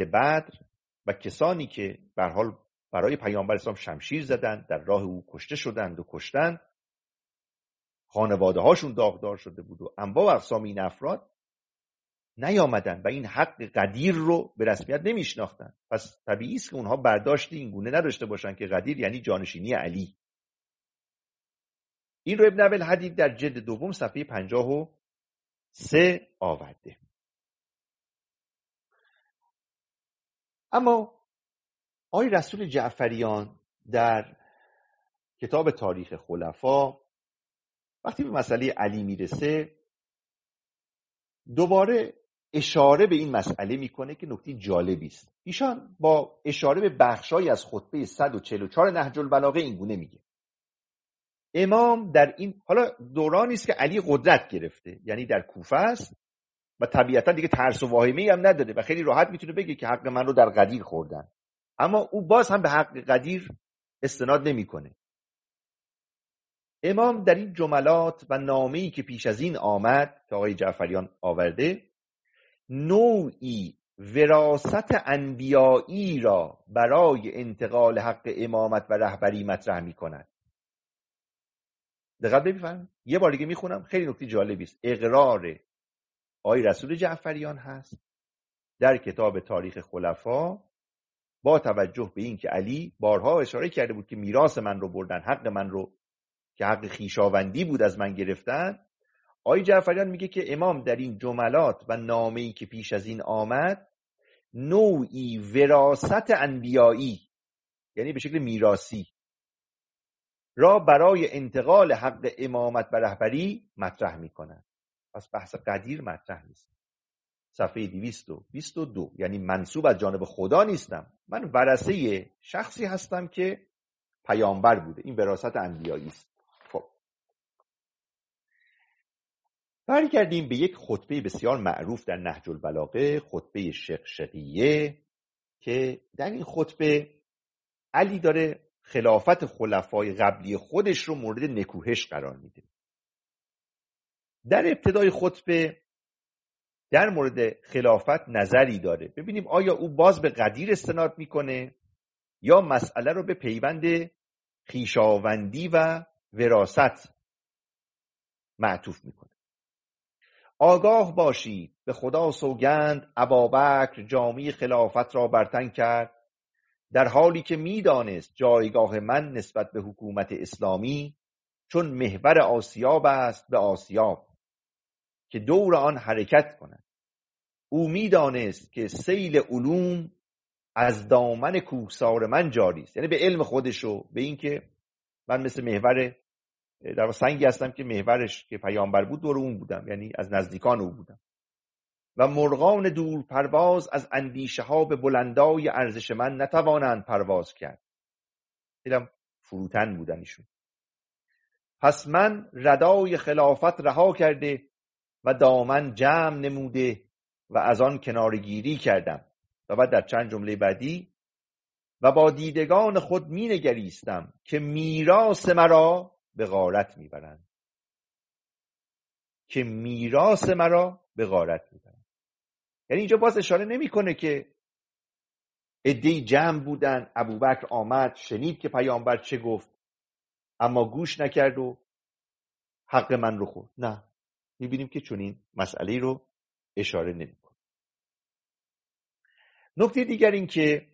اهل بدر و کسانی که به هر حال برای پیامبر اسلام شمشیر زدند، در راه او کشته شدند و کشتند، خانواده هاشون داغدار شده بود و انواع و اقسام این افراد نیامدن و این حق غدیر رو به رسمیت نمیشناختن. پس طبیعی است که اونها برداشت این گونه نداشته باشن که غدیر یعنی جانشینی علی. این رو ابن ابی‌الحدید در جلد دوم صفحه 53 آورده. اما آقای رسول جعفریان در کتاب تاریخ خلفا وقتی به مسئله علی میرسه دوباره اشاره به این مسئله میکنه که نکته جالبی است. ایشان با اشاره به بخشایی از خطبه 144 نهج البلاغه این گونه میگه: امام در این حالا دورانی است که علی قدرت گرفته، یعنی در کوفه است و طبیعتا دیگه ترس و واهمه‌ای هم نداره و خیلی راحت میتونه بگه که حق من رو در غدیر خوردن، اما او باز هم به حق غدیر استناد نمیکنه. امام در این جملات و نامه‌ای که پیش از این آمد که آقای جعفریان آورده، نوعی وراثت انبیایی را برای انتقال حق امامت و رهبری مطرح می‌کند. دقت بفرمایید، یه بار دیگه میخونم، خیلی نکته جالبی است. اقرار آقای رسول جعفریان هست در کتاب تاریخ خلفا با توجه به این که علی بارها اشاره کرده بود که میراث من رو بردن، حق من رو که حق خویشاوندی بود از من گرفتن. آقای جعفریان میگه که امام در این جملات و نامه‌ای که پیش از این آمد نوعی وراثت انبیایی، یعنی به شکل میراثی، را برای انتقال حق امامت و رهبری مطرح میکنند. پس بحث قدیر مطرح نیست. صفحه 222، یعنی منسوب از جانب خدا نیستم، من ورثه شخصی هستم که پیامبر بوده. این وراثت انبیایی است. خب برگردیم به یک خطبه بسیار معروف در نهج البلاغه، خطبه شقشقیه، که در این خطبه علی داره خلافت خلفای قبلی خودش رو مورد نکوهش قرار میده. در ابتدای خطبه در مورد خلافت نظری داره. ببینیم آیا او باز به قدیر استناد میکنه یا مسئله رو به پیوند خویشاوندی و وراثت معطوف میکنه. آگاه باشید به خدا سوگند ابابکر جامه خلافت را بر تن کرد، در حالی که میدانست جایگاه من نسبت به حکومت اسلامی چون محور آسیاب است به آسیاب که دور آن حرکت کند. او میدانست که سیل علوم از دامن کوهسار من جاری است، یعنی به علم خودشو، به این که من مثل محور در سنگی هستم که محورش که پیامبر بود دور اون بودم، یعنی از نزدیکان او بودم. و مرغان دور پرواز از اندیشه ها به بلندای ارزش من نتوانند پرواز کرد. دیدم فروتن بودن ایشون. پس من ردای خلافت رها کرده و دامن جمع نموده و از آن کنارگیری کردم. و بعد در چند جمله بعدی و با دیدگان خود می نگریستم که میراث مرا به غارت می برند. که میراث مرا به غارت می برند. یعنی اینجا باز اشاره نمی کنه که عده‌ای جمع بودن، ابوبکر آمد شنید که پیامبر چه گفت اما گوش نکرد و حق من رو خورد. نه، میبینیم که چنین مسئله رو اشاره نمی کنه. نکته دیگر این که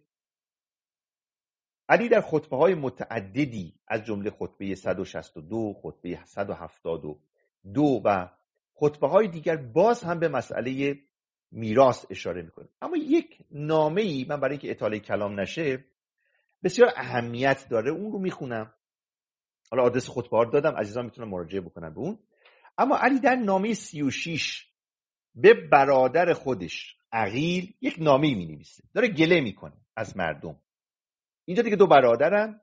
علی در خطبه های متعددی از جمله خطبه 162، خطبه 172 و خطبه های دیگر باز هم به مسئله میراث اشاره میکنه. اما یک نامه‌ای من برای اینکه اطاله کلام نشه بسیار اهمیت داره، اون رو میخونم. حالا آدرس خطبه ها رو دادم، عزیزان میتونن مراجعه بکنن به اون. اما علی در نامه 36 به برادر خودش عقیل یک نامه‌ای می‌نویسه، داره گله میکنه از مردم. اینجا دیگه دو برادرن،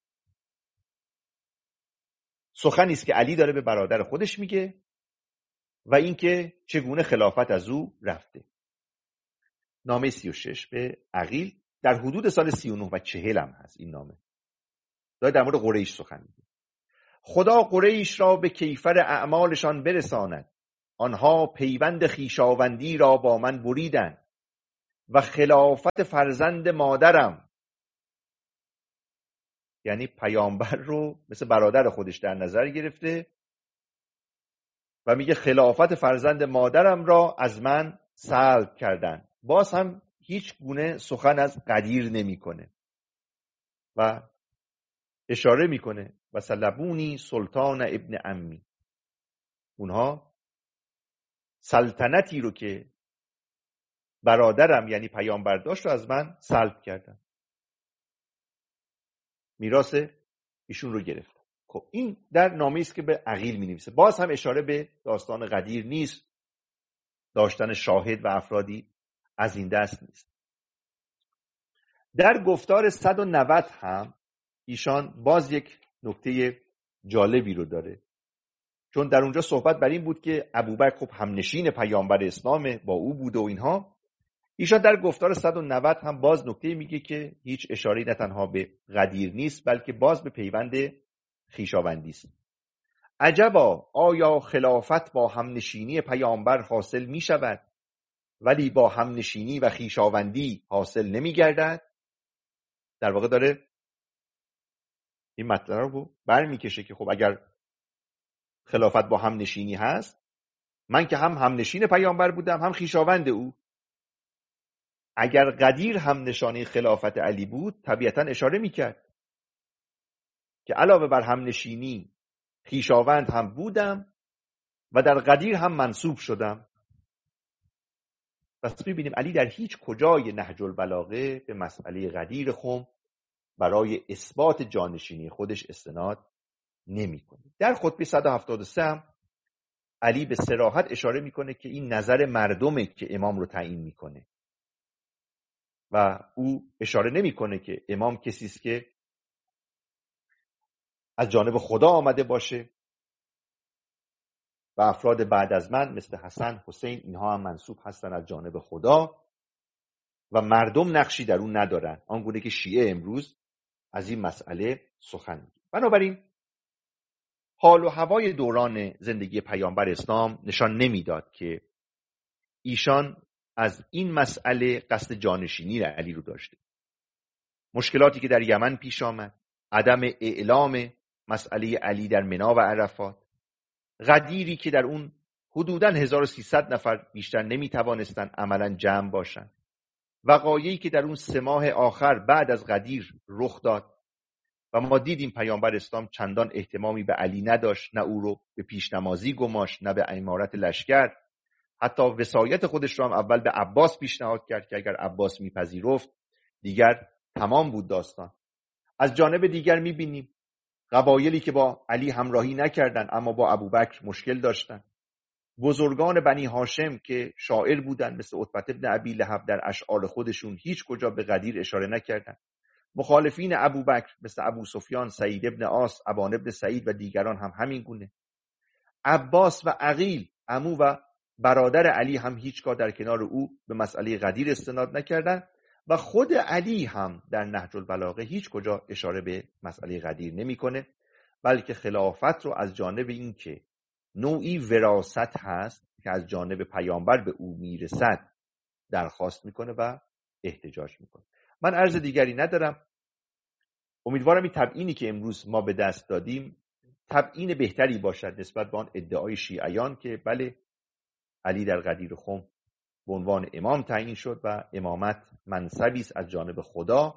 سخنی است که علی داره به برادر خودش میگه و اینکه چگونه خلافت از او رفته. نامه 36 به عقیل در حدود سال 39 و 40 هم هست. این نامه داره در مورد قریش سخن میگه. خدا قریش را به کیفر اعمالشان برساند. آنها پیوند خویشاوندی را با من بریدند. و خلافت فرزند مادرم، یعنی پیامبر رو مثل برادر خودش در نظر گرفته و میگه خلافت فرزند مادرم را از من سلب کردن. باز هم هیچ گونه سخن از قدیر نمیکنه و اشاره میکنه و سلبونی سلطان ابن عمی، اونها سلطنتی رو که برادرم یعنی پیامبر داشت رو از من سلب کردن، میراث ایشون رو گرفتن. خب این در نامه‌ای است که به عقیل می‌نویسه. باز هم اشاره به داستان قدیر نیست، داشتن شاهد و افرادی از این دست نیست. در گفتار 190 هم ایشان باز یک نکته جالبی رو داره، چون در اونجا صحبت بر این بود که ابوبکر خب همنشین پیامبر اسلامه، با او بود و اینها. ایشان در گفتار 190 هم باز نکته میگه که هیچ اشاره‌ای نه تنها به قدیر نیست بلکه باز به پیوند خویشاوندی است. عجبا، آیا خلافت با همنشینی پیامبر حاصل می شود ولی با همنشینی و خویشاوندی حاصل نمی گردد؟ در واقع داره این مطلب رو برمیکشه که خب اگر خلافت با همنشینی هست، من که هم همنشین پیامبر بودم هم خویشاوند او. اگر قدیر هم نشانه خلافت علی بود طبیعتا اشاره میکرد که علاوه بر همنشینی خویشاوند هم بودم و در قدیر هم منصوب شدم. پس می‌بینیم علی در هیچ کجای نهج البلاغه به مسئله قدیر خم برای اثبات جانشینی خودش استناد نمی‌کنه. در خطبه 173 هم علی به صراحت اشاره میکنه که این نظر مردمه که امام رو تعیین میکنه و او اشاره نمیکنه که امام کسی است که از جانب خدا آمده باشه و افراد بعد از من مثل حسن، حسین اینها هم منسوب هستن از جانب خدا و مردم نقشی در اون ندارن، آنگونه که شیعه امروز از این مسئله سخن میگه. بنابراین حال و هوای دوران زندگی پیامبر اسلام نشان نمیداد که ایشان از این مسئله قصد جانشینی علی رو داشته. مشکلاتی که در یمن پیش آمد، عدم اعلام مسئله علی در منا و عرفات، غدیری که در اون حدوداً 1300 نفر بیشتر نمیتوانستن عملاً جمع باشن، وقایعی که در اون 3 ماه آخر بعد از غدیر رخ داد و ما دیدیم پیامبر اسلام چندان اهتمامی به علی نداشت، نه او رو به پیشنمازی گماشت نه به امارت لشکر، حتی وصایت خودش رو هم اول به عباس پیشنهاد کرد که اگر عباس میپذیرفت دیگر تمام بود داستان. از جانب دیگر میبینیم قبایلی که با علی همراهی نکردند اما با ابوبکر مشکل داشتند، بزرگان بنی هاشم که شاعر بودند مثل عتبه بن ابی لهب در اشعار خودشون هیچ کجا به قدیر اشاره نکردند، مخالفین ابوبکر مثل ابو سفیان، سعید ابن عاص، ابان ابن سعید و دیگران هم همین گونه. عباس و عقیل عمو و برادر علی هم هیچگاه در کنار او به مسئله قدیر استناد نکردند و خود علی هم در نهج البلاغه هیچ کجا اشاره به مسئله قدیر نمیکنه، بلکه خلافت رو از جانب این که نوعی وراثت هست که از جانب پیامبر به او میرسد درخواست میکنه و احتجاج میکنه. من عرض دیگری ندارم. امیدوارم این تبیینی که امروز ما به دست دادیم تبیین بهتری باشد نسبت به آن ادعای شیعیان که بله علی در غدیر خم به عنوان امام تعیین شد و امامت منصبی است از جانب خدا،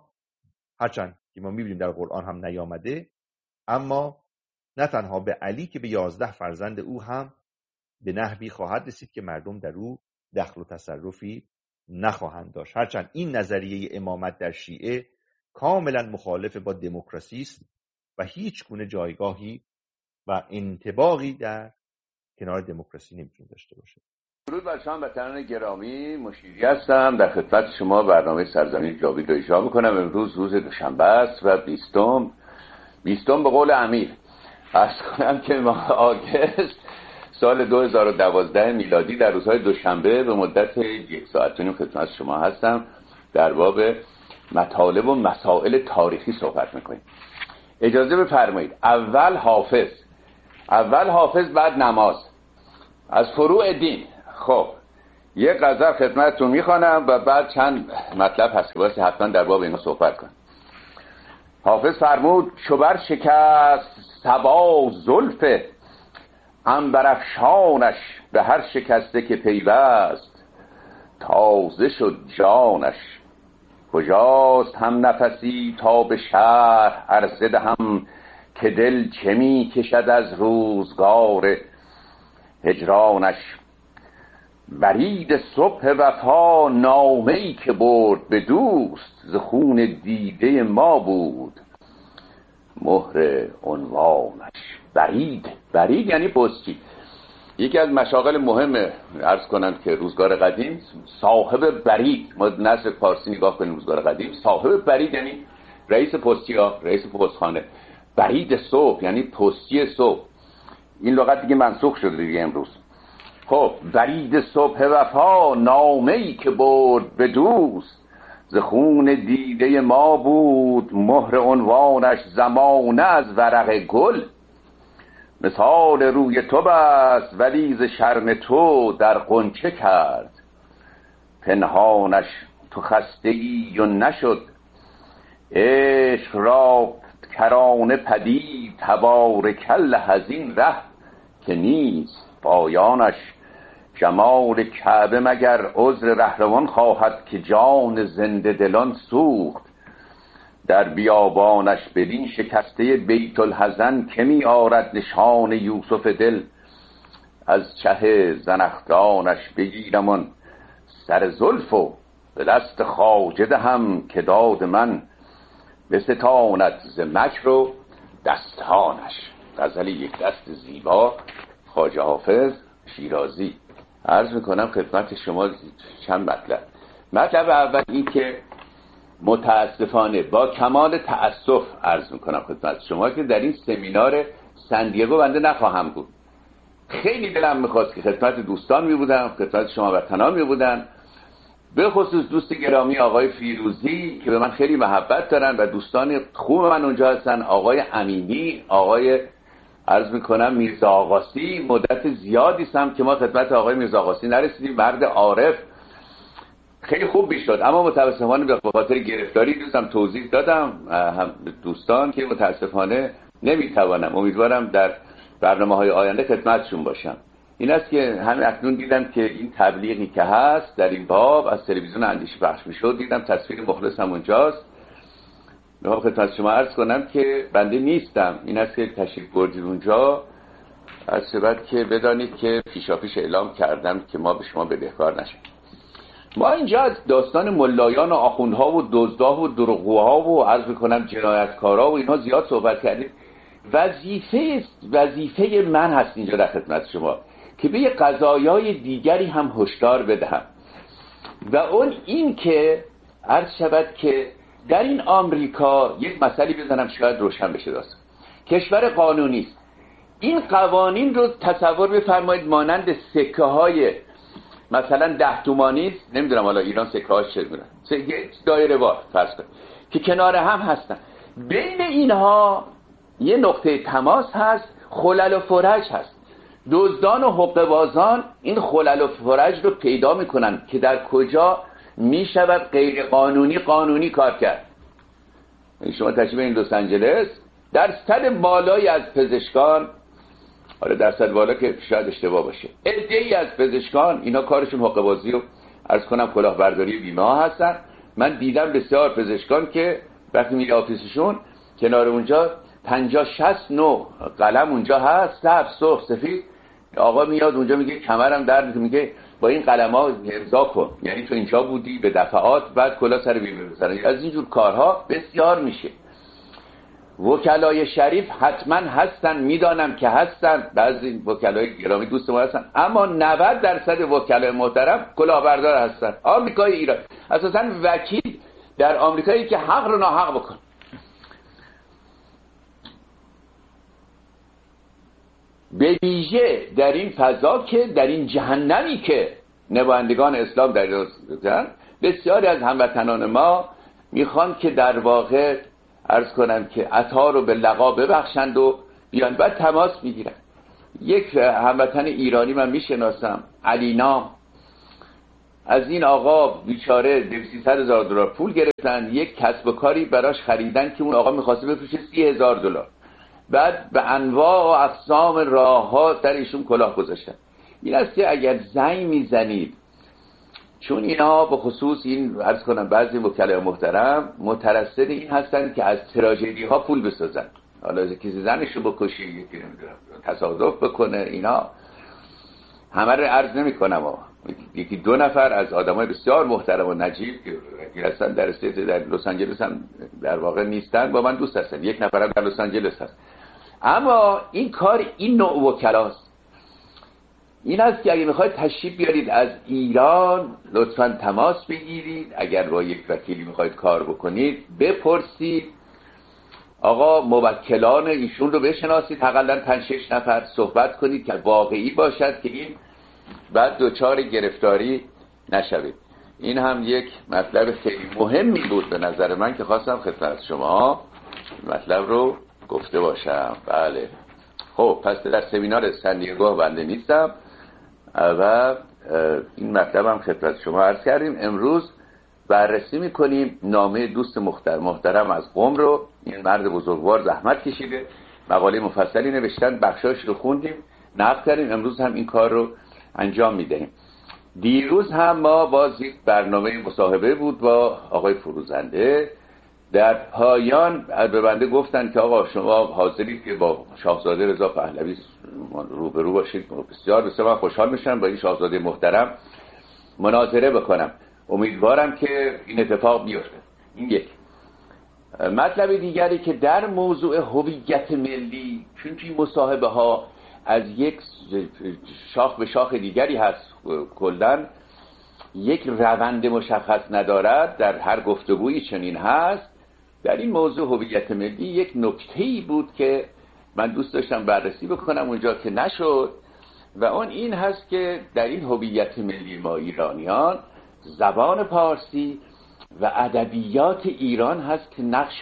هرچند که ما می‌بینیم در قرآن هم نیامده، اما نه تنها به علی که به 11 فرزند او هم به نحوی خواهد رسید که مردم در او دخل و تصرفی نخواهند داشت. هرچند این نظریه امامت در شیعه کاملا مخالف با دموکراسی است و هیچ گونه جایگاهی و انطباقی در کنار دموکراسی نمیتونه داشته باشه. درود بر شما وطنان گرامی، مشیری هستم در خدمت شما برنامه سرزمین جاوید رو اجرا میکنم. امروز روز دوشنبه است و 20 به قول امیر عرض کنم که ماه آگست سال 2012 میلادی در روزهای دوشنبه به مدت 1 ساعت و نیم خدمت شما هستم. در باب مطالب و مسائل تاریخی صحبت میکنیم. اجازه بفرمایید اول حافظ بعد نماز از فروع دین. خب یه غزل خدمتتون میخوانم و بعد چند مطلب هست که واسه حتما در باب اینا صحبت کنم. حافظ فرمود چو بر شکست صبا زلف عنبرافشانش، به هر شکسته که پیوست تازه شد جانش. کجاست هم نفسی تا به شهر عرضه دهم، که دل چه می کشد از روزگار هجرانش. برید صبح وفا نامه‌ای که برد به دوست، ز خون دیده ما بود مهر عنوانش. برید یعنی پستی. یکی از مشاغل مهم عرض کنم که روزگار قدیم صاحب برید، ما نسل فارسی نگاه کنیم روزگار قدیم صاحب برید یعنی رئیس پستی‌ها، رئیس پستخانه. برید صبح یعنی پستی صبح. این لغت دیگه منسوخ شده دیگه امروز. خب برید صبح وفا نامه‌ای که برد به دوست، ز خون دیده ما بود مهر عنوانش. زمانه از ورق گل مثال روی تو بست، ولی ز شرم تو در غنچه کرد پنهانش. تو خستگی و نشد عشق را کرانه پدید، تبارکل حزین ره که نیست پایانش. جمال کعبه مگر عذر رهروان خواهد، که جان زنده دلان سوخت در بیابانش. بدین شکسته بیت الحزن که می آرد نشان یوسف دل، از چه زنخدانش. بگیرمان سر زلف و به دست خواجه دهم، که داد من بستاند ز مکر و دستانش. غزل یک دست زیبا خواجه حافظ شیرازی. عرض میکنم خدمت شما چند مطلب اول این که متاسفانه با کمال تأسف عرض میکنم خدمت شما که در این سمینار سندیگو بنده نخواهم بود. خیلی دلم میخواست که خدمت دوستان میبودم، خدمت شما وطنان میبودن، به خصوص دوست گرامی آقای فیروزی که به من خیلی محبت دارن و دوستان خوب من اونجا هستن، آقای امینی، آقای عرض میکنم میرزا آقاسی. مدت زیادی هم که ما خدمت آقای میرزا آقاسی نرسیدیم. مرد عارف، خیلی خوب میشد، اما متاسفانه به خاطر گرفتاری دوستم توضیح دادم دوستان که متاسفانه نمیتوانم. امیدوارم در برنامه‌های آینده خدمتشون باشم. این است که همین اکنون دیدم که این تبلیغی که هست در این باب از تلویزیون اندیشه پخش میشد، دیدم تصویر مخلص هم اونجاست. میخوام خدمت شما عرض کنم که بنده نیستم. این است که تشریف بردید اونجا، از سبب که بدانید که پیشاپیش اعلام کردم که ما به شما بدهکار نشیم. ما اینجا از داستان ملایان و آخوندها و دزدها و دروغگوها و عرض میکنم جنایتکارها و اینها زیاد صحبت کردیم. وظیفه من هست اینجا در خدمت شما که به قضایای دیگری هم هشدار بدهم، و اون این که عرض شود که در این آمریکا یک مسئله بزنم شاید روشن بشه. داستان کشور قانونی است. این قوانین رو تصور بفرمایید مانند سکه های مثلا 10 تومانی است، نمیدونم حالا ایران سکه هاش چه می‌دونن، دایره وار فرض کنید که کنار هم هستن. بین اینها یه نقطه تماس هست، خلل و فرج هست. دزدان و حقه‌بازان این خلل و فرج رو پیدا میکنن که در کجا میشود غیر قانونی کار کرد. شما تشریف این لس آنجلس، درصد بالایی از پزشکان، حالا درصد بالا که شاید اشتباه باشه، عده‌ای از پزشکان اینا کارشون حقه‌بازی و عرض کنم کلاهبرداری بیمه ها هستن. من دیدم بسیار پزشکان که وقتی میره آفیسشون کنار اونجا 50-60 نوع قلم اونجا هست، سبز، سرخ، سفید. آقا میاد اونجا میگه کمرم درد میگه با این قلم‌ها امضا کن، یعنی تو اینجا بودی به دفعات، بعد کلا سر بیمه بزنی. از اینجور کارها بسیار میشه. وکلای شریف حتما هستن، میدانم که هستن، بعضی وکلای گرامی دوست ما هستن، اما 90% وکلای محترم کلاهبردار هستن. آمریکای ایران اساسا وکیل در آمریکایی که حق رو ناحق بکن. به ویژه در این فضا که در این جهنمی که نمایندگان اسلام در ایران، بسیاری از هموطنان ما میخوان که در واقع عرض کنم که عطا رو به لقا ببخشند و بیان، بعد تماس میگیرن. یک هموطن ایرانی من میشناسم، علی نام، از این آقا بیچاره 200,000 دلار پول گرفتن، یک کسب و کاری براش خریدن که اون آقا می‌خواسته بفروشه 30,000 دلار. بعد به انواع و اقسام راه‌ها در ایشون کلاه گذاشتن. این است که اگر زنگ میزنید، چون اینا به خصوص این عرض کنم بعضی وکلای محترم مترصد این هستن که از تراژدی ها پول بسازن، حالا کسی زنشو بکشه، یکی نمیدونم تصادف بکنه، اینا همه رو عرض نمی کنم یکی دو نفر از آدمای بسیار محترم و نجیب که هستن در استیت در لس آنجلس هم در واقع نیستن، با من دوست هستن، یک نفرم در لس آنجلس هست. اما این کار این نوع وکلاست. این است که اگه میخواید تشریف بیارید از ایران لطفاً تماس بگیرید. اگر با یک وکیلی میخواید کار بکنید بپرسید، آقا موکلان ایشون رو بشناسید، حداقل 5-6 نفر صحبت کنید که واقعی باشد که این بعد دوچار گرفتاری نشوید. این هم یک مطلب خیلی مهمی بود به نظر من که خواستم خدمت شما مطلب رو گفته باشم. بله خب پس در سمینار سندیگو بنده نیستم و این مطلب هم خدمت شما عرض کردیم. امروز بررسی میکنیم نامه دوست محترم از قم رو. این مرد بزرگوار زحمت کشیده، مقاله مفصلی نوشتن، بخشاش رو خوندیم، نقد کردیم، امروز هم این کار رو انجام میدهیم. دیروز هم ما باز یک برنامه مصاحبه بود با آقای فروزنده. در پایان به بنده گفتن که آقا شما حاضرید که با شاهزاده رضا پهلوی روبرو باشید؟ بسیار بسیار من خوشحال میشم با این شاهزاده محترم مناظره بکنم. امیدوارم که این اتفاق بیفته. این یک مطلب دیگری که در موضوع هویت ملی، چون این مصاحبه ها از یک شاخ به شاخ دیگری هست، کلاً یک روند مشخص ندارد، در هر گفتگویی چنین هست. در این موضوع هویت ملی یک نکته‌ای بود که من دوست داشتم بررسی بکنم اونجا که نشد، و اون این هست که در این هویت ملی ما ایرانیان زبان پارسی و ادبیات ایران هست که نقش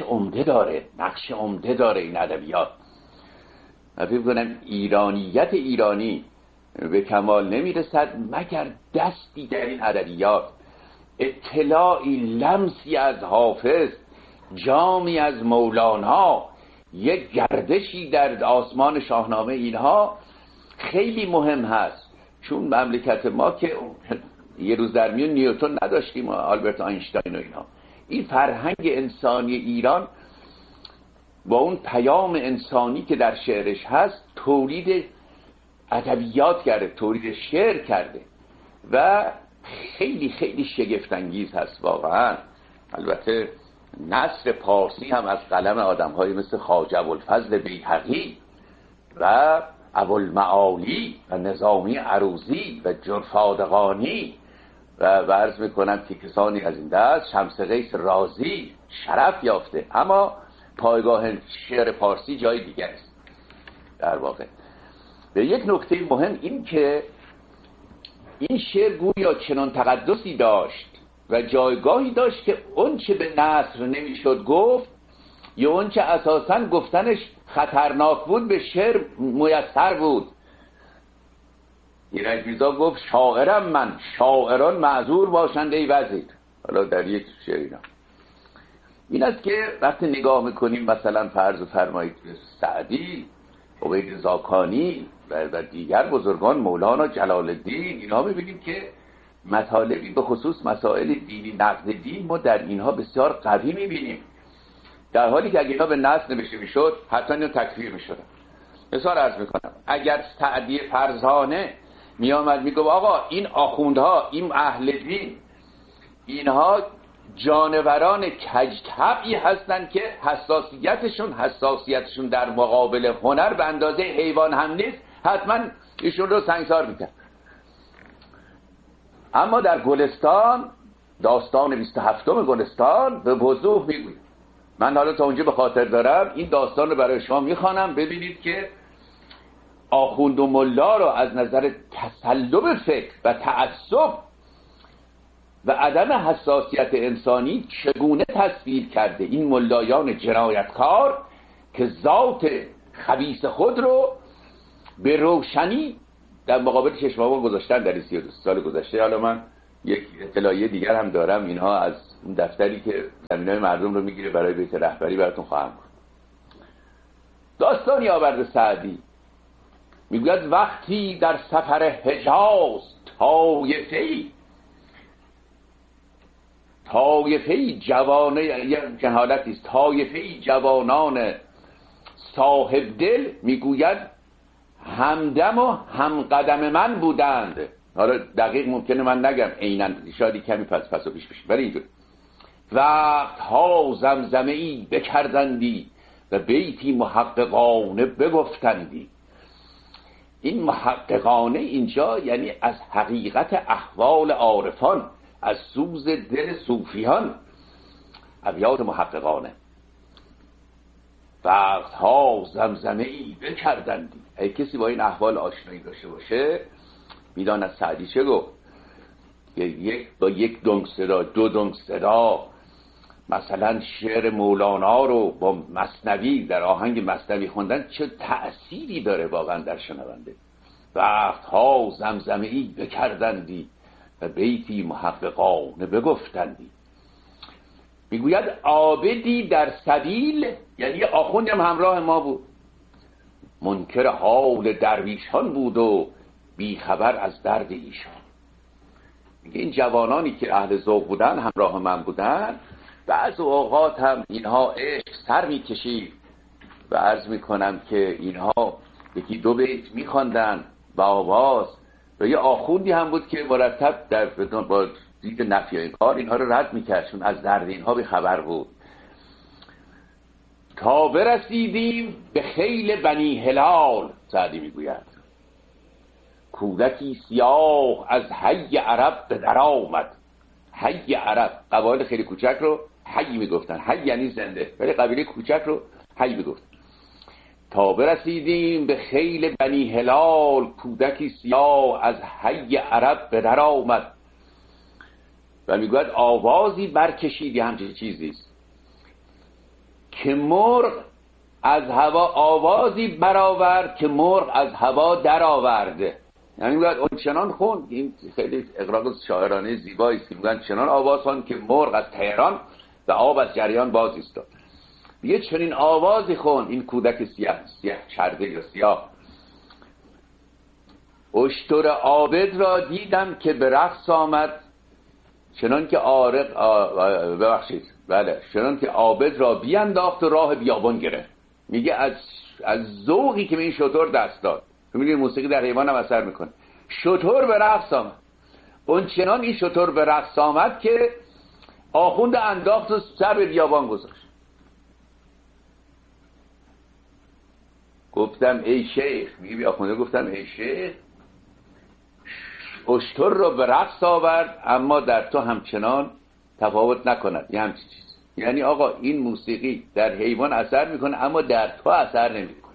عمده داره این ادبیات. من فکر کنم ایرانیت ایرانی به کمال نمیرسد مگر دستی در این ادبیات، اطلاعی، لمسی از حافظ، جامی از مولانا، یک گردشی در آسمان شاهنامه. اینها خیلی مهم هست، چون مملکت ما که یه روز در میون نیوتن نداشتیم و آلبرت آینشتاین و اینها. این فرهنگ انسانی ایران با اون پیام انسانی که در شعرش هست تولید ادبیات کرده، تولید شعر کرده و خیلی خیلی شگفت انگیز هست واقعا. البته نثر پارسی هم از قلم آدم‌های مثل خواجه ابوالفضل بیهقی و ابوالمعالی و نظامی عروضی و جرفادقانی و عرض میکنم که کسانی از این دست، شمس قیس رازی شرف یافته، اما پایگاه شعر پارسی جای دیگر است. در واقع به یک نکته مهم این که این شعر گویا چنان تقدسی داشت و جایگاهی داشت که اون چه به نثر نمیشد گفت یا اون چه اساساً گفتنش خطرناک بود به شعر میسر بود. ایرج میرزا گفت شاعرم من، شاعران معذور باشند ای وزیر. حالا در یک شعر این است که وقتی نگاه میکنیم مثلا فرض فرمایید سعدی، عبید زاکانی و دیگر بزرگان، مولانا، جلال الدین، اینها میبینیم که مطالبی به خصوص مسائل دینی، نقد دین ما در اینها بسیار قوی میبینیم، در حالی که اگه اینا به نثر نوشته میشد حتما اینو تکفیر میشدن. مثال عرض میکنم، اگر سعدی فرزانه میامد میگفت آقا این آخوندها، این اهل دین، اینها جانوران کج‌طبعی هستند که حساسیتشون در مقابل هنر به اندازه حیوان هم نیست، حتما ایشون رو سنگسار میکرد. اما در گلستان، داستان 27 گلستان به وضوح میگوید. من حالا تا اونجا به خاطر دارم، این داستان رو برای شما میخوانم ببینید که آخوند و ملا رو از نظر تسلب فکر و تعصب و عدم حساسیت انسانی چگونه تصویر کرده این ملایان جنایتکار که ذات خبیث خود رو به روشنی در مقابل چشم‌ها گذاشتن در 32 سال گذشته. حالا من یک اطلاعیه دیگر هم دارم، اینها از اون دفتری که زمینای مردم رو میگیره برای بیت رهبری براتون خواهم گفت. داستانی آورده سعدی، میگوید وقتی در سفر حجاز طایفه‌ای جوانه، یه حالتی است، طایفه‌ای جوانان صاحب دل، میگوید همدم و همقدم من بودند. حالا دقیق ممکنه من نگم عیناً، شاید کمی پس و پیش بشه، ولی اینجور وقتها زمزمه‌ای بکردندی و بیتی محققانه بگفتندی. این محققانه اینجا یعنی از حقیقت احوال عارفان، از سوز دل صوفیان، ابیات محققانه. وقتها زمزمه‌ای بکردندی. اگه کسی با این احوال آشنایی داشته باشه میداند سعدی چه گفت. با یک دنگ صدا، دو دنگ صدا، مثلا شعر مولانا رو با مثنوی در آهنگ مثنوی خوندن چه تأثیری داره واقعا در شنونده. وقتها زمزمه‌ای بکردندی و بیتی محققانه بگفتندی. میگوید عابدی در سبیل، یعنی آخوندی هم همراه ما بود، منکر حال درویشان بود و بیخبر از درد ایشان. میگه این جوانانی که اهل ذوق بودن همراه من بودن، بعض اوقات هم اینها عشق سر میکشید و عرض میکنم که اینها یکی دو بیت میخواندن با آواز، و یه آخوندی هم بود که مرتب در با دید نفی این کار اینها رو رد میکرد، چون از درد اینها به خبر بود. تا برسیدیم به خیل بنی هلال، سعدی میگوید کودکی سیاه از حی عرب به در آمد. حی عرب، قبایل خیلی کوچک رو حی میگفتن، حی یعنی زنده، ولی قبیله کوچک رو حی میگفتن. تا برسیدیم به خیل بنی هلال، کودکی سیاه از حی عرب به در آمد. و میگوید آوازی برکشید، همچین چیزیست که مرغ از هوا، آوازی برآورد که مرغ از هوا در آورده. یعنی میگوید اون چنان خوند، این خیلی اقراق شاعرانه زیبایی است که میگوید چنان آواز خوند که مرغ از تهران و آب از جریان باز ایستاد. یه چنین آوازی خوند این کودک سیاه چرده یا سیاه. اشتر عابد را دیدم که به رقص آمد، چنان که چنان که عابد را بینداخت و راه بیابان گرفت. میگه از ذوقی که به این شتر دست داد. میگه موسیقی در حیوان هم اثر میکنه. شتر به رقص آمد، اون چنان این شتر به رقص آمد که آخوند انداخت و سر به بیابان گذاشت. گفتم ای شیخ، میگه آخونده، گفتم ای شیخ، اشتر رو به رقص آورد اما در تو همچنان تفاوت نکند. یه همچین چیز، یعنی آقا این موسیقی در حیوان اثر میکنه اما در تو اثر نمیکنه.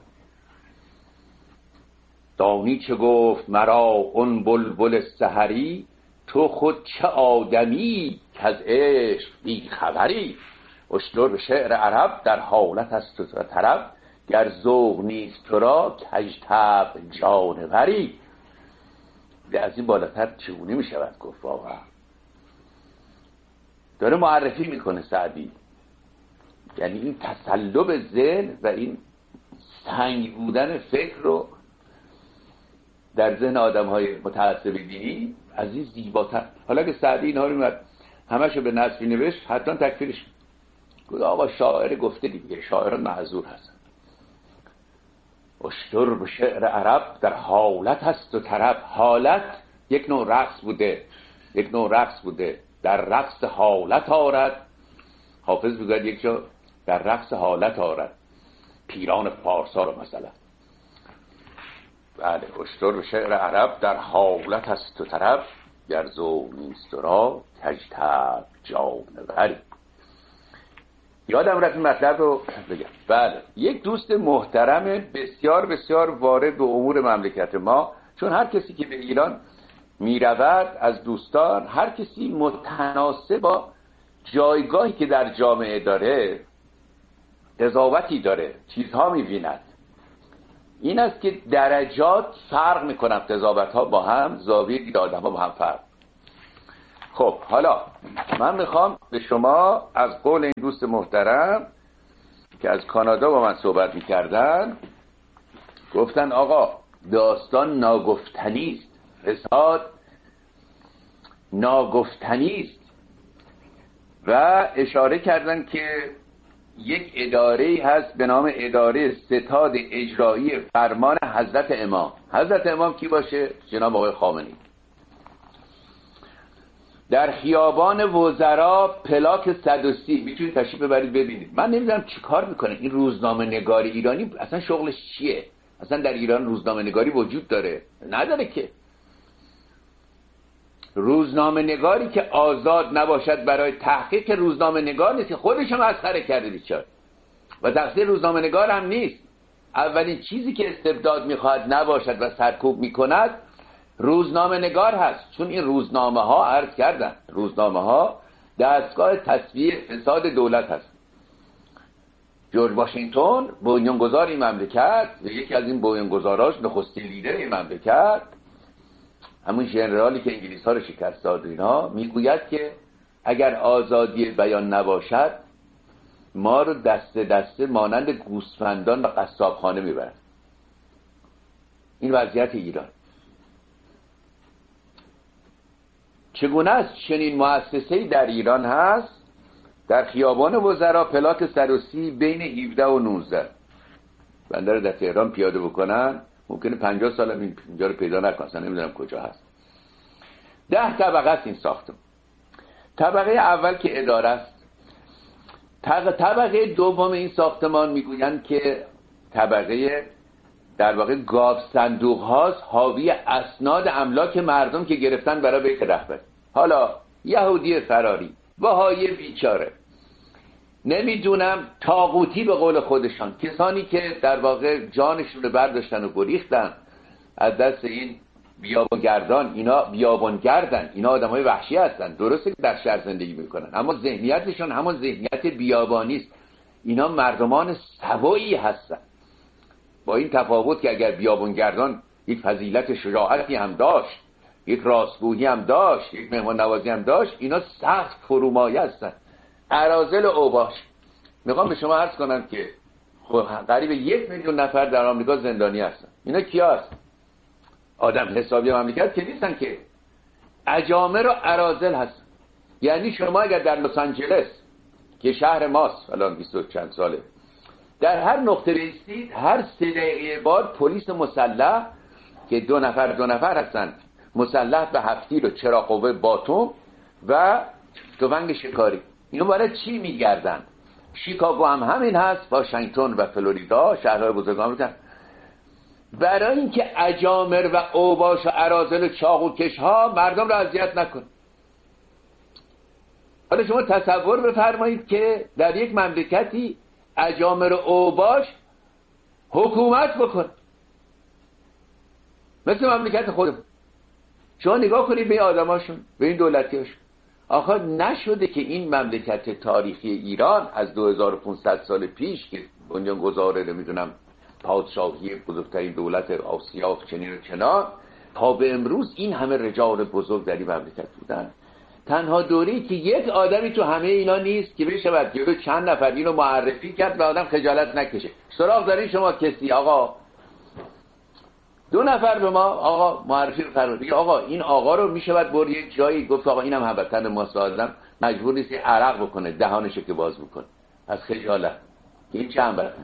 دانی چه گفت مرا اون بلبل سحری، تو خود چه آدمی که از عشق بی خبری. اشتر به شعر عرب در حالت است و طرب، گر ذوق نیست تو را کژطبع جانوری. از این بالاتر چگونه می شود گفت؟ واقعا داره معرفی میکنه سعدی، یعنی این تسلب ذهن و این سنگ بودن فکر رو در ذهن آدم های متعصب دینی از این زیباتر. حالا که سعدی اینها رو میاد همشو به نصفی نوشت، حتما تکفیرش گفت آقا شاعر گفته دیگه، شاعران معذور هستن. اشتر به شعر عرب در حالت هست و طرب. حالت یک نوع رقص بوده، در رقص حالت آرد. حافظ بگوید یک جا در رقص حالت آرد پیران فارسا رو مثلا. بله، اشتر به شعر عرب در حالت هست و طرب، گر ذوق نیست را کژطبع جانوری. یادم رفت این مطلب رو بگم. بله، یک دوست محترم بسیار بسیار وارد به امور مملکت ما، چون هر کسی که به ایران میرود از دوستان، هر کسی متناسب با جایگاهی که در جامعه داره قضاوتی داره، چیزها میبیند. این است که درجات فرق میکنن، قضاوت ها با هم، زاویه دید آدم ها با هم فرق. خب حالا من میخوام به شما از قول این دوست محترم که از کانادا با من صحبت میکردن، گفتن آقا داستان ناگفتنی است، فساد ناگفتنی است، و اشاره کردن که یک اداره هست به نام اداره ستاد اجرایی فرمان حضرت امام. حضرت امام کی باشه؟ جناب آقای خامنه‌ای. در خیابان وزرا پلاک 130 میتونید تشریف ببرید ببینید. من نمیدونم چی کار میکنه این روزنامه نگار ایرانی، اصلا شغلش چیه؟ اصلا در ایران روزنامه نگاری وجود داره؟ نداره که. روزنامه نگاری که آزاد نباشد برای تحقیق روزنامه نگار نیست، خودش هم مسخره کرده بیچاره و تقصیر روزنامه نگار هم نیست. اولین چیزی که استبداد میخواهد نباشد و سرکوب میکند روزنامه نگار هست، چون این روزنامه ها، عرض کردن، روزنامه ها دستگاه تصفیه فساد دولت هست. جورج واشنگتن بنیانگذار این مملکت و یکی از این بنیانگذاراش نخستین لیدر این مملکت، همون ژنرالی که انگلیس ها رو شکست داد، اینا میگوید که اگر آزادی بیان نباشد ما رو دسته دسته مانند گوسفندان و قصابخانه میبرد. این وضعیت ایران. چگونه است چنین مؤسسه‌ای در ایران هست؟ در خیابان وزرا پلاک 130 بین 17 و 19 بنده رو در تهران پیاده بکنن ممکنه 50 سال اینجا رو پیدا نکنن، نمیدونم کجا هست. 10 طبقه است این ساختمان. طبقه اول که اداره است. طبقه دوم این ساختمان میگویند که طبقه در واقع گاو صندوق هاست، حاوی اسناد املاک مردم که گرفتن برای بیت رهبری. حالا یهودی فراری، بهایی بیچاره، نمیدونم طاغوتی به قول خودشان، کسانی که در واقع جانشون رو برداشتن و گریختن از دست این بیابانگردان. اینا بیابانگردن، اینا آدمای وحشی هستن، درسته که در شهر زندگی میکنن اما ذهنیتشون همون ذهنیت بیابانی است. اینا مردمان سوایی هستن، با این تفاوت که اگر بیابانگردان یک فضیلت شجاعتی هم داشت، یک راستگویی هم داشت، یک مهمان نوازی هم داشت، اینا سخت فرومایه هستن. اراذل و اوباش. میخوام به شما عرض کنم که قریب 1 میلیون نفر در آمریکا زندانی هستن. اینا کیا هستن؟ آدم حسابی مملکت که نیستن، که اجامر و اراذل هستن. یعنی شما اگر در لس آنجلس که شهر ماست الان 20 و چند ساله، در هر نقطه بایستید هر 3 دقیقه بار پلیس مسلح که 2 نفر هستن، مسلح به هفتیر و چراغ قوه باتوم و تفنگ شکاری. اینو برای چی میگردن؟ شیکاگو هم همین هست، واشنگتن و فلوریدا، شهرهای بزرگ آمریکا، برای اینکه اجامر و اوباش و اراذل و چاقوکش ها مردم را اذیت نکن. حالا شما تصور بفرمایید که در یک مملکتی اجامر و اوباش حکومت بکن، مثل مملکت خودمون. شما نگاه کنید به آدماشون، به این دولتیاشون. آخه نشده که این مملکت تاریخی ایران از 2500 سال پیش که بنیانگذار نمیدونم پادشاهی بزرگترین دولت آسیا چنین و چنان تا به امروز این همه رجال بزرگ در این مملکت بودن، تنها دوری که یک آدمی تو همه اینا نیست که بشه جلو چند نفر اینو معرفی کرد و آدم خجالت نکشه. سراغ دارین شما کسی آقا 2 نفر به ما آقا معرفی فرمودید، آقا این آقا رو میشود بر یک جایی گفت آقا اینم هموطن ماست، آدم مجبور نیست عرق بکنه دهانشو که باز بکنه از خجالت که این چه هموطن.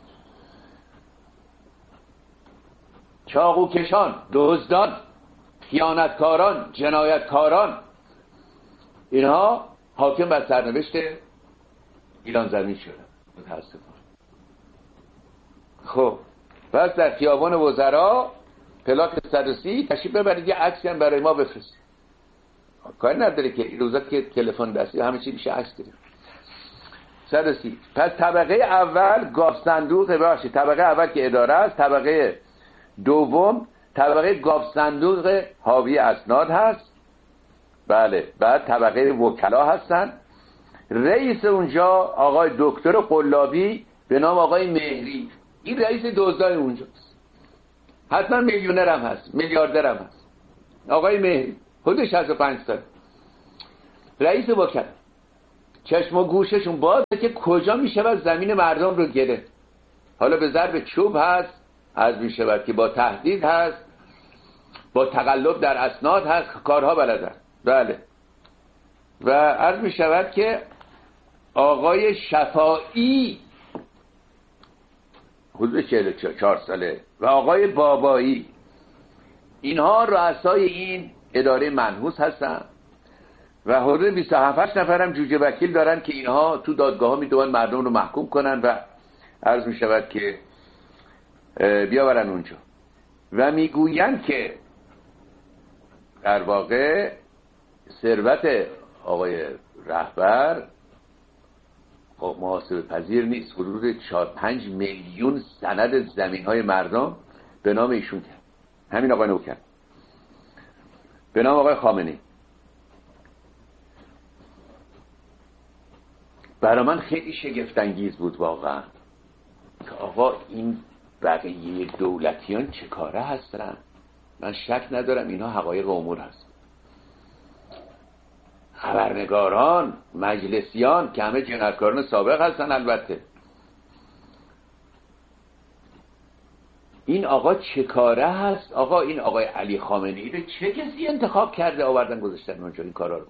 چاقوکشان، دزدان، خیانتکاران، جنایتکاران، اینها حاکم بر سرنوشت ایران زمین شدن متاسفانه. خب پس در خیابان وزرا پلاک 130 تشریف ببرید، یه عکسی هم برای ما بفرستید. کاری نداره که این روزا که تلفن دستی همه چی میشه عکس گرفت. 130. پس طبقه اول گاو صندوق، ببخشید طبقه اول که اداره است، طبقه دوم طبقه گاو صندوق حاوی اسناد هست. بله. بعد طبقه وکلا هستن. رئیس اونجا آقای دکتر قلابی به نام آقای مهری، این رئیس دزدای اونجاست. حتما میلیونر هم هست، میلیاردر هم هست. آقای مهری حدود 65 سال. رئیس وکلا چشم و گوششون بازه که کجا میشود زمین مردم رو گرفت. حالا به ضرب چوب هست، از میشود که با تهدید هست، با تقلب در اسناد هست، کارها بلد هست. بله. و عرض میشود که آقای شفاعی حدود 44 ساله و آقای بابایی، اینها رؤسای این اداره منحوس هستن و حدود 27 نفرم جوجه وکیل دارن که اینها تو دادگاه ها میدونن مردم رو محکوم کنن و عرض میشود که بیاورن اونجا و میگوین که در واقع ثروت آقای رهبر محاسبه پذیر نیست. حدود 4-5 میلیون سند زمین های مردم به نام ایشون کرد، همین آقای نوکر، به نام آقای خامنه‌ای. برای من خیلی شگفت‌انگیز بود واقعا که آقا این بقیه دولتیان چه کاره هستن. من شک ندارم اینها حقایق امور هست. خبرنگاران، مجلسیان که همه جنایتکاران سابق هستن البته. این آقا چه کاره هست؟ آقا این آقای علی خامنه‌ای رو چه کسی انتخاب کرده آوردن گذاشتن اونجا این کارا رو؟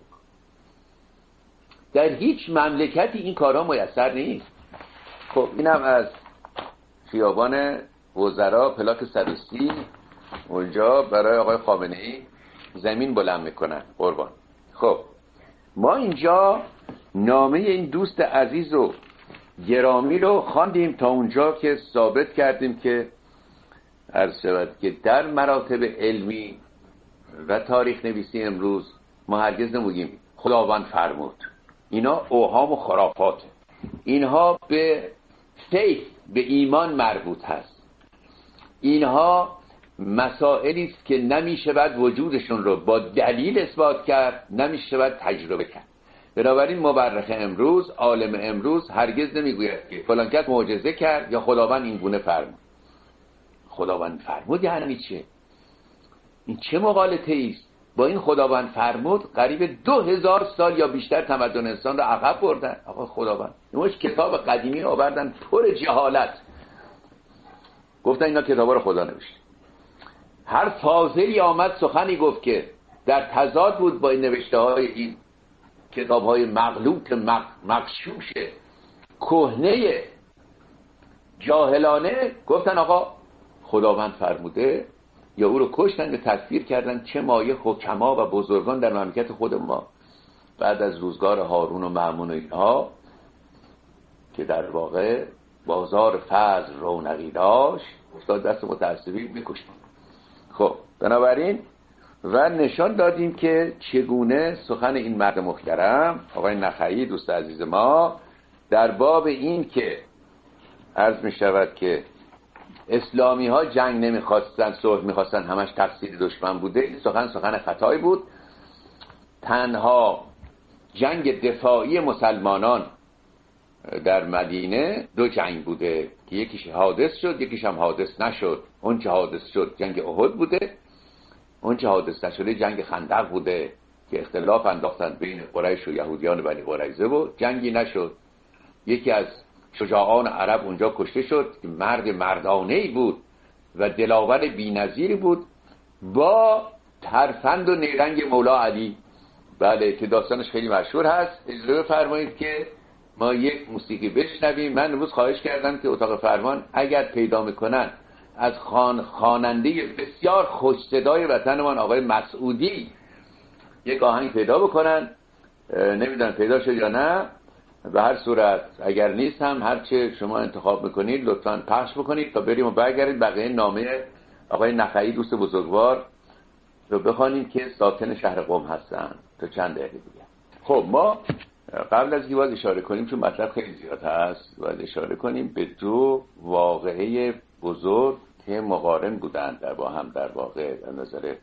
در هیچ مملکتی این کارا میسر نیست. خب اینم از خیابان وزرا پلاک 130 اونجا برای آقای خامنه‌ای زمین بلند میکنن قربان. خب ما اینجا نامه این دوست عزیز و گرامی رو خواندیم تا اونجا که ثابت کردیم که عرض شود که در مراتب علمی و تاریخ نویسی امروز ما هرگز نمیگیم خداوند فرمود. اینا اوهام و خرافاته. اینها به فیث، به ایمان مربوط هست. اینها مسائلی است که نمیشود وجودشون رو با دلیل اثبات کرد، نمیشود تجربه کرد. بنابراین مورخ امروز، عالم امروز هرگز نمیگوید که فلان کس معجزه کرد یا خداوند این گونه فرمود. خداوند فرمود یعنی چه؟ این چه مغالطه است؟ با این خداوند فرمود قریب 2000 سال یا بیشتر تمدن انسان رو عقب بردن. آقا خداوند اینوش کتاب قدیمی آوردن پر جهالت، گفتن اینا کتابا رو خدا نوشته. هر فاضلی آمد سخنی گفت که در تضاد بود با این نوشته های این کتاب های مغلوط مغشوش کهنه جاهلانه، گفتن آقا خداوند فرموده یا او رو کشتن یا تکفیر کردن. چه مایه حکما و بزرگان در مملکت خود ما بعد از روزگار هارون و مأمون و اینها که در واقع بازار فضل رونقی داشت افتاد دست متعصبین میکشتن. خب بنابراین و نشان دادیم که چگونه سخن این مرد محترم آقای نخعی دوست عزیز ما در باب این که عرض می شود که اسلامی ها جنگ نمیخواستن، صلح میخواستن، همش تقصیر دشمن بوده، این سخن خطایی بود. تنها جنگ دفاعی مسلمانان در مدینه 2 جنگ بوده که یکیش حادث شد یکیش هم حادث نشد. اون چه حادث شد جنگ احد بوده، اون چه حادث نشده جنگ خندق بوده که اختلاف انداختن بین قریش و یهودیان بنی قریظه و جنگی نشد. یکی از شجاعان عرب اونجا کشته شد که مرد مردانه‌ای بود و دلاور بی‌نظیری بود با ترفند و نیرنگ مولا علی. بله که داستانش خیلی مشهور هست. اجازه بفرمایید که ما یک موسیقی بشنویم. من امروز خواهش کردم که اتاق فرمان اگر پیدا میکنن از خواننده بسیار خوش صدای وطنمان آقای مسعودی یک آهنگ پیدا بکنن. نمیدونم پیدا شد یا نه. به هر صورت اگر نیست هم هرچه شما انتخاب میکنید لطفاً پخش بکنید تا بریم و برگردید بقیه نامه آقای نخعی دوست بزرگوار رو بخوانیم که ساکن شهر قم هستن تا چند دقیقه دیگه. خب ما قبل از اینکه باید اشاره کنیم چون مطلب خیلی زیاد هست باید اشاره کنیم به 2 واقعه بزرگ که مقارن بودند با هم در واقع از نظر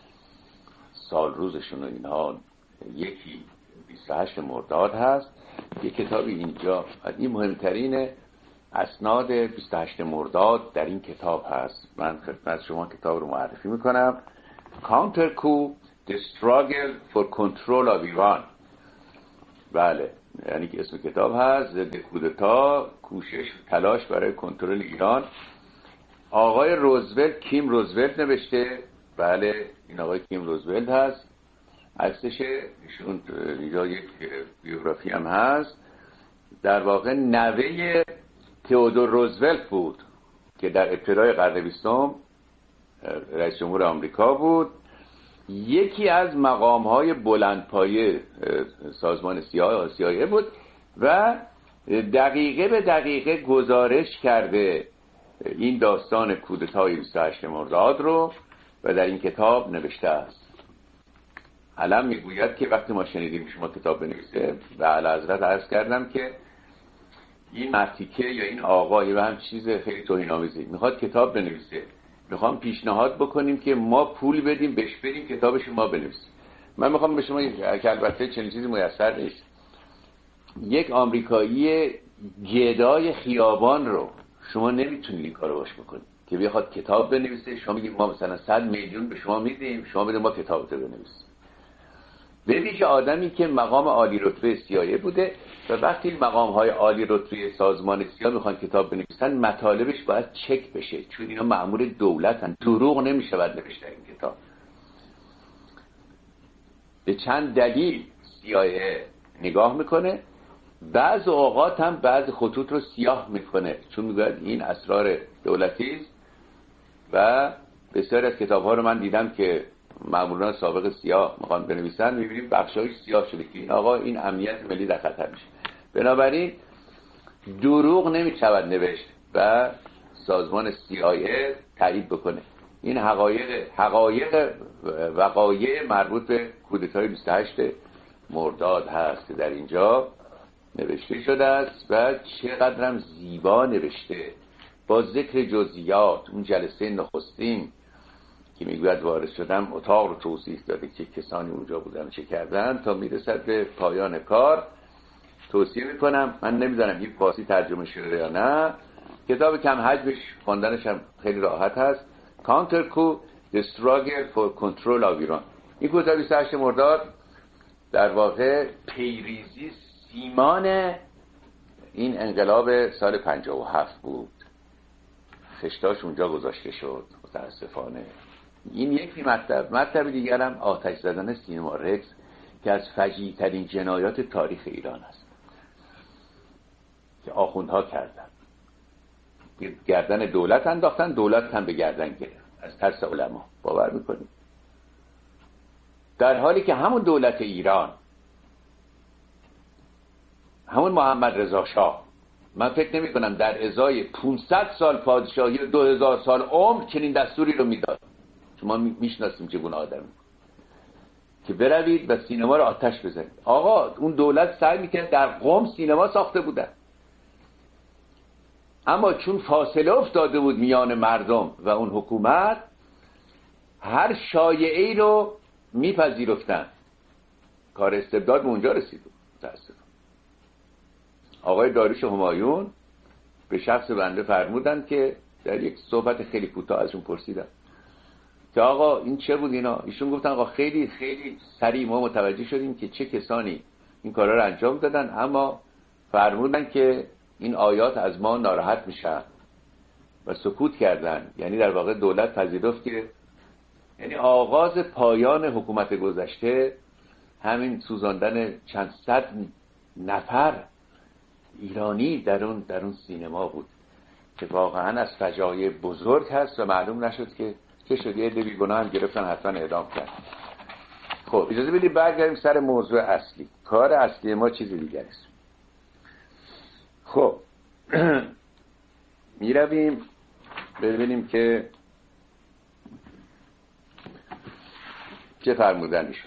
سال روزشون و اینها. یکی 28 مرداد هست. یک کتابی اینجا این مهمترین اسناد 28 مرداد در این کتاب هست. من خدمت شما کتاب رو معرفی میکنم. Counter Coup The Struggle for Control of Iran. بله، یعنی که اسم کتاب هست ضد کودتا، کوشش و تلاش برای کنترل ایران. آقای روزولت، کیم روزولت نوشته. بله، این آقای کیم روزولت هست، عکسشه، ایشون اینجا یک بیوگرافی هم هست. در واقع نوه تئودور روزولت بود که در ابتدای قرن 20 رئیس جمهور آمریکا بود. یکی از مقام‌های بلندپایه سازمان CIA بود و دقیقه به دقیقه گزارش کرده این داستان کودتای 28 مرداد رو و در این کتاب نوشته است. علم میگوید که وقتی ما شنیدیم شما کتاب بنویسه و اعلیحضرت عرض کردم که این مرتیکه یا این آقای و هم چیز خیلی توهین‌آمیزی میخواد کتاب بنویسه، میخوام پیشنهاد بکنیم که ما پول بدیم بهش، بریم کتابش ما بنویسیم. من میخوام به شما که البته چنین چیزی میسر نیست، یک آمریکایی گدای خیابان رو شما نمیتونید این کارو باش بکنید که بخواد کتاب بنویسه. شما میگید ما مثلا 100 میلیون به شما میدیم، شما بده ما کتابتو بنویسیم. ببینید آدمی که مقام عالی رتبه CIA بوده و وقتی مقام‌های عالی رتبه سازمان CIA میخوان کتاب بنویسن مطالبش باید چک بشه، چون اینا مأمور دولتن، دروغ نمیشود نوشته این کتاب. به چند دلیل CIA نگاه میکنه، بعض اوقات هم بعض خطوط رو سیاه میکنه، چون میگه این اسرار دولتی است. و بسیاری از کتاب‌ها رو من دیدم که ماموران سابق سیاه میخوان بنویسن، میبینیم بخشایش سیاه شده که این آقا این امنیت ملی در خطر میشه. بنابراین دروغ نمیشود نوشت و سازمان CIA تایید بکنه. این وقایع مربوط به کودتای 28 مرداد هست که در اینجا نوشته شده است و چقدرم زیبا نوشته با ذکر جزئیات. اون جلسه نخستین که میگوید وارد شدم اتاق رو توضیح داده که کسانی اونجا بودن چه کردن تا میرسد به پایان کار. توصیه میکنم، من نمیدونم این فارسی ترجمه شده یا نه، کتاب کم حجمش خواندنش هم خیلی راحت هست. Counter Coup The Struggle for Control of Iran. این کتاب 28 مرداد در واقع پیریزی سیمان این انقلاب سال 57 بود. خشتاش اونجا گذاشته شد متاسفانه. این یکی مطلب دیگر هم آتش زدن سینما رکس که از فجیع‌ترین جنایات تاریخ ایران است که آخوندها کردن. گردن دولت انداختن، دولت هم به گردن گرفت از ترس علما. باور میکنید؟ در حالی که همون دولت ایران، همون محمد رضا شاه، من فکر نمی کنم در ازای 500 سال پادشاهی و 2000 سال عمر چنین دستوری رو میداد. شما میشناسیم چگونه آدمی که بروید و سینما رو آتش بزنید. آقا اون دولت سعی میکنه در قم سینما ساخته بودن، اما چون فاصله افتاده بود میان مردم و اون حکومت، هر شایعه‌ای رو میپذیرفتن. کار استبداد به اونجا رسید. متاسفم. آقای داریوش همایون به شخص بنده فرمودند که در یک صحبت خیلی کوتاه ازشون پرسیدم که آقا این چه بود اینا؟ ایشون گفتن آقا خیلی خیلی سریع ما متوجه شدیم که چه کسانی این کارا رو انجام دادن، اما فرمودن که این آیات از ما ناراحت میشن و سکوت کردن. یعنی در واقع دولت پذیرفت که یعنی آغاز پایان حکومت گذشته همین سوزاندن چند صد نفر ایرانی در اون سینما بود که واقعا از فجایع بزرگ هست و معلوم نشد که چه شد. یه عده بیگناه هم گرفتن حتما اعدام کرد. خب اجازه بدید برگردیم سر موضوع اصلی. کار اصلی ما چیز دیگه است. خب میرویم ببینیم که چه فرمودن میشون.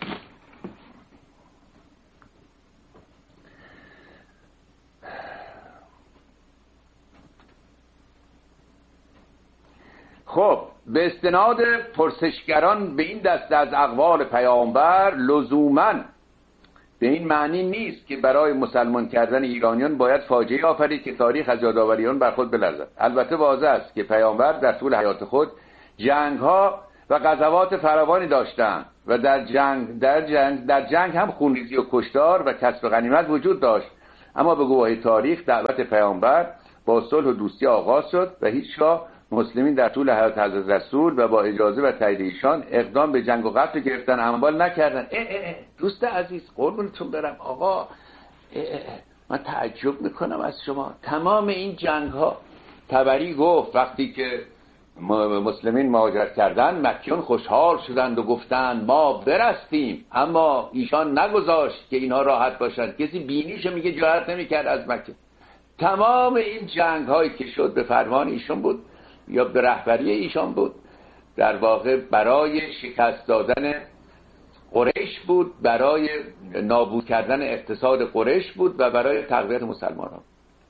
خب به استناد پرسشگران به این دسته از اقوال پیامبر لزوماً به این معنی نیست که برای مسلمان کردن ایرانیان باید فاجعه آفرید که تاریخ از یادآوریان بر خود بلرزد. البته واضح است که پیامبر در طول حیات خود جنگ‌ها و غزوات فراوانی داشتند و در جنگ هم خونریزی و کشتار و کسب غنیمت وجود داشت، اما به گواهی تاریخ دعوت پیامبر با صلح و دوستی آغاز شد و هیچگاه مسلمین در طول حیات حضرت رسول و با اجازه و تایید ایشان اقدام به جنگ و قتل گرفتن اموال نکردن. دوست عزیز قربونتون برم آقا، من تعجب میکنم از شما. تمام این جنگ ها، طبری گفت وقتی که مسلمین مهاجرت کردن مکیان خوشحال شدند و گفتند ما برستیم، اما ایشان نگذاشت که اینها راحت باشند. کسی بینیشو میگه جرأت نمیکرد از مکه. تمام این جنگ هایی که شد به فرمان ایشان بود یا به رهبری ایشان بود، در واقع برای شکست دادن قریش بود، برای نابود کردن اقتصاد قریش بود و برای تقویت مسلمانان.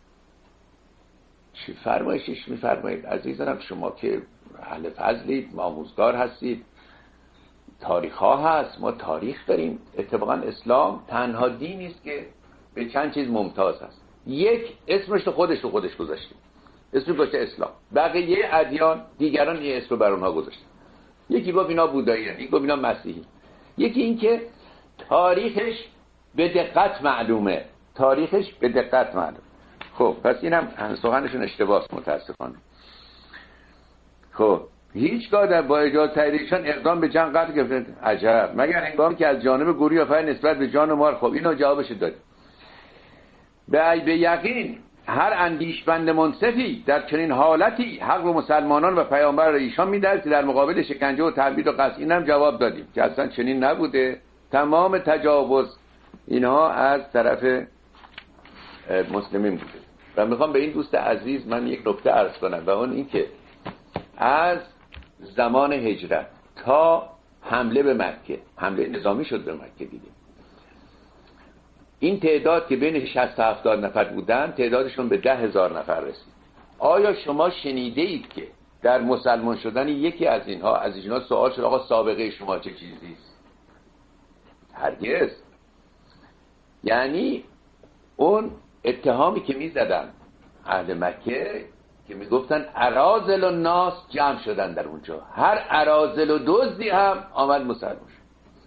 چی فرمایشش میفرمایید عزیزانم؟ شما که اهل فضلید، آموزگار هستید، تاریخ ها هست، ما تاریخ داریم. اتفاقا اسلام تنها دینی است که به چند چیز ممتاز هست. یک، اسمش رو خودش گذاشته، اسمش گذاشته اسلام. بقیه ادیان دیگران این اسم رو بر اونها گذاشتن. یکی گفت اینا بودایی هستند، یکی گفت اینا مسیحی، یکی این که تاریخش به دقت معلومه. خب پس اینم سخنشون اشتباهه متاسفانه. خب هیچگاه با اجازه تاییدشان اقدام به جنگ قتل گرفتن. عجب، مگر هنگامی که از جانب گروهی آفرین نسبت به جان و مال. خب اینو جوابش داد. به یقین هر اندیشمند منصفی در چنین حالتی حق و مسلمانان و پیامبر را ایشان می‌دهد که در مقابل شکنجه و تبعید و قتل. اینم جواب دادیم که اصلا چنین نبوده. تمام تجاوز اینها از طرف مسلمین بوده. و میخوام به این دوست عزیز من یک نکته عرض کنم و اون این که از زمان هجرت تا حمله به مکه، حمله نظامی شد به مکه دیدیم، این تعداد که بین 60 تا 70 نفر بودن تعدادشون به 10,000 نفر رسید. آیا شما شنیده اید که در مسلمان شدن یکی از اینها سوال شد آقا سابقه شما چه چیزی است؟ هرگز. یعنی اون اتهامی که میزدن اهل مکه که میگفتن اراذل و ناس جمع شدن در اونجا، هر اراذل و دزدی هم آمد مسلمان شد.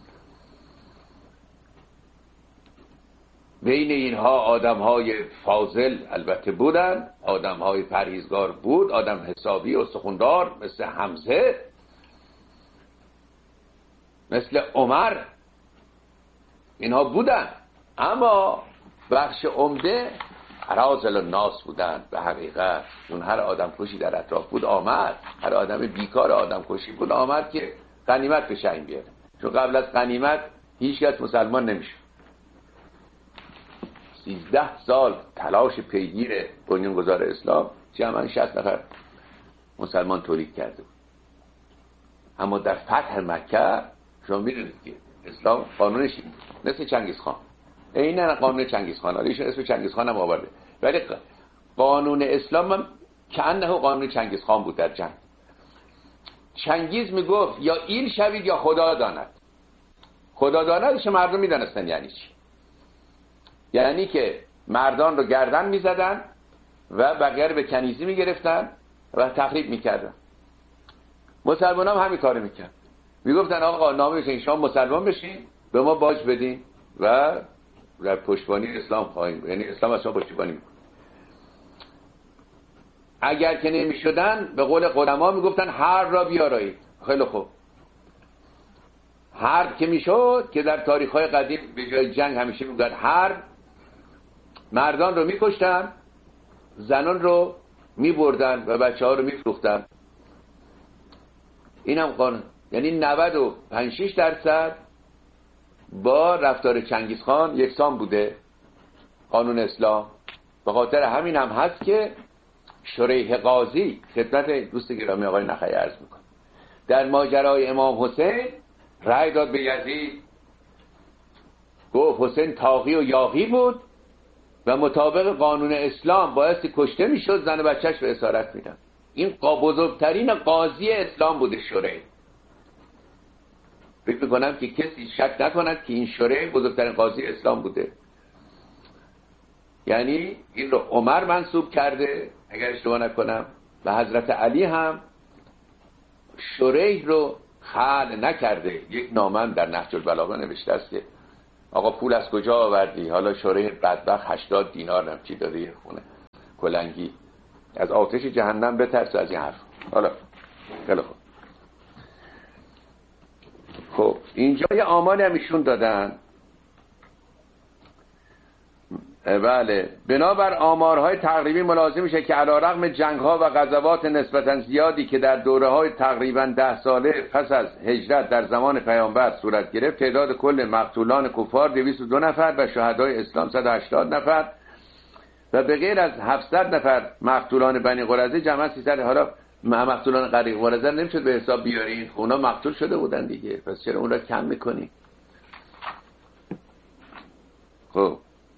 بین اینها آدم‌های فاضل البته بودن، آدم‌های پرهیزگار بود، آدم حسابی و سخندار مثل حمزه، مثل عمر، اینها بودن، اما بخش عمده اراذل الناس بودن. به حقیقت اون هر آدم کشی در اطراف بود آمد، هر آدم بیکار آدم کشی بود آمد که غنیمت به شأن بیاره، چون قبل از غنیمت هیچ کس مسلمان نمیشه. 13 سال تلاش پیگیر بنیانگذار اسلام جمعاً 60 نفر مسلمان تولید کرده بود. اما در فتح مکه شما میدونید که اسلام قانونش این بود، مثل چنگیزخان، عیناً قانون چنگیزخان، ایشون اسم چنگیزخان هم آورده، ولی قانون اسلام هم کأنه قانون چنگیزخان بود در جنگ. چنگیز میگفت یا ایل شوید یا خدا داند. خدا داندش مردم میدانستن یعنی چی. یعنی که مردان رو گردن میزدن و بقیه رو به کنیزی میگرفتن و تخریب میکردن. مسلمان هم همین کارو میکرد. میگفتن آقا نامه بشین، شما مسلمان بشین، به ما باج بدین و در پشتیبانی اسلام خواهیم، یعنی اسلام از شما پشتیبانی میکنه. اگر که نمیشدن به قول قدما میگفتن حرب را بیارایید. خیلی خوب، حرب که میشد، که در تاریخ‌های قدیم به جای جنگ همیشه میگن حرب، مردان رو میکشتن، زنان رو میبردن و بچه‌ها رو میفروختن. اینم قانون. یعنی 95-6% با رفتار چنگیزخان یکسان بوده قانون اسلام. به خاطر همین هم هست که شریح قاضی، خدمت دوست گرامی آقای نخعی عرض میکنه، در ماجرای امام حسین رأی داد به یزید، گفت حسین تاغی و یاغی بود و مطابق قانون اسلام بایستی کشته میشد، زن و بچهش به اسارت میدن. این بزرگترین قاضی اسلام بوده شریح. فکر میکنم که کسی شک نکند که این شریح بزرگترین قاضی اسلام بوده. یعنی این رو عمر منسوب کرده اگر اشتباه نکنم، و حضرت علی هم شریح رو خلع نکرده. یک نامه در نهج البلاغه نوشته است که آقا پول از کجا آوردی؟ حالا شوره بدبخت 80 دینار نم چی داده یه خونه کلنگی. از آتش جهنم بترس از این حرف. حالا خیلی خوب. خب اینجا یه آماری هم ایشون دادن. بله، بنابر آمارهای تقریبی ملاحظه میشه که علیرغم جنگ‌ها و غزوات نسبتاً زیادی که در دوره‌های تقریباً 10 ساله پس از هجرت در زمان پیامبر صورت گرفت، تعداد کل مقتولان کفار 202 نفر و شهدای اسلام 180 نفر و به غیر از 700 نفر مقتولان بنی قریظه جمعاً 300. حالا مقتولان بنی قریظه نمیشد به حساب بیارین، اونا مقتول شده بودن دیگه، پس چرا اون را کم می‌کنی؟ خب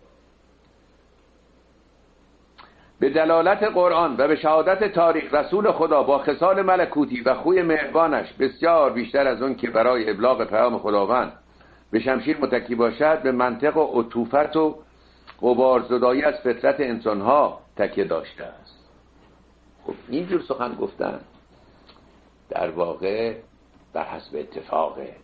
به دلالت قرآن و به شهادت تاریخ، رسول خدا با خصال ملکوتی و خوی مهربانش بسیار بیشتر از اون که برای ابلاغ پیام خداوند به شمشیر متکی باشد، به منطق و عطوفت و غبارزدایی از فطرت انسانها تکیه داشته است. خب اینجور سخن گفتن در واقع بر حسب اتفاقه.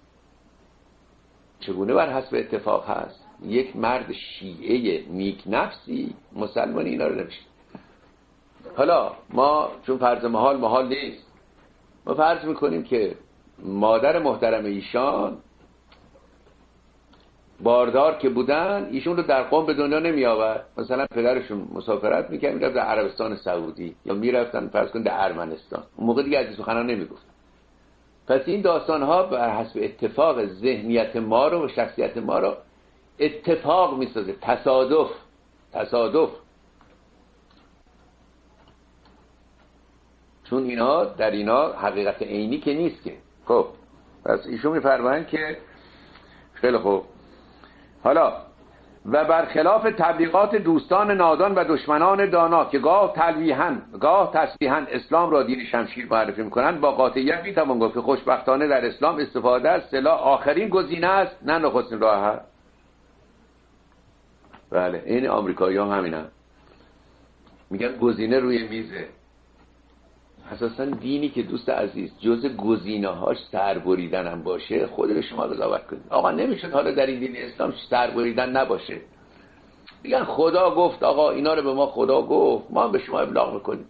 چگونه بر حسب اتفاق هست؟ یک مرد شیعه نیک نفسی مسلمانی اینا رو نمیشه. حالا ما چون فرض محال نیست، ما فرض میکنیم که مادر محترم ایشان باردار که بودن، ایشون رو در قم به دنیا نمی آورد. مثلا پدرشون مسافرت میکرد میرفت در عربستان سعودی یا میرفتن فرض کن در ارمنستان، اون موقع دیگه از این سخنا نمیگفتن. پس این داستان ها بر حسب اتفاق ذهنیت ما رو و شخصیت ما رو اتفاق میسازه. تصادف چون اینا در اینا حقیقت عینی که نیست که. خب پس ایشون میفرمایند که خیلی خوب، حالا و برخلاف تبلیغات دوستان نادان و دشمنان دانا که گاه تلویحاً گاه تصریحاً اسلام را دین شمشیر معرفی میکنند، با قاطعیت میتوان گفت که خوشبختانه در اسلام استفاده از سلاح آخرین گزینه است، نه نخستین راه حل. بله این آمریکایی هم همینه، میگن گزینه روی میزه. اساساً دینی که دوست عزیز جز گزینه هاش سربریدن هم باشه، خود به شما قضاوت کنید. آقا نمیشد حالا در این دین اسلام سربریدن نباشه. میگن خدا گفت، آقا اینا رو به ما خدا گفت، ما هم به شما ابلاغ میکنیم.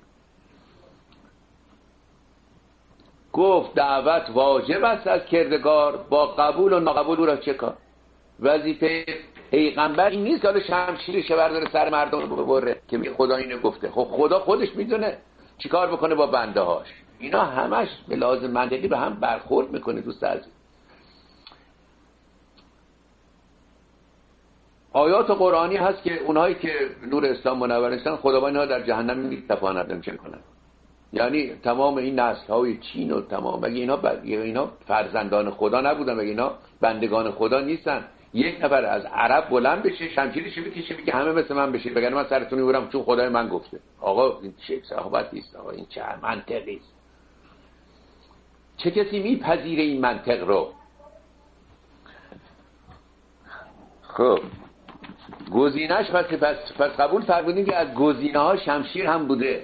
گفت دعوت واجب است از کردگار، با قبول و ناقبول او را چه کار؟ وظیفه پیغمبر این نیست که حالا شمشیرش برداره سر مردم رو ببره که خدا اینو گفته. خب خدا خودش میدونه چیکار بکنه با بنده هاش. اینا همش به لازم منطقی به هم برخورد میکنه دوست عزیز. آیات قرآنی هست که اونایی که نور اسلام منور نیستن خداوند اینها در جهنم میتپاند نمیشه کنن. یعنی تمام این نسل های چین و تمام مگه اینا فرزندان خدا نبودن؟ مگه اینا بندگان خدا نیستن؟ یک نفر از عرب بلند بشه شمشیرش بکشه بگه همه مثل من بشه، بگن من سرتون میبرم چون خدای من گفته. آقا این چه صحبتی است؟ آقا این چه منطقی است؟ چه کسی میپذیره این منطق رو؟ خب گزینه‌اش پس قبول فرمودیم که از گزینه‌ها شمشیر هم بوده.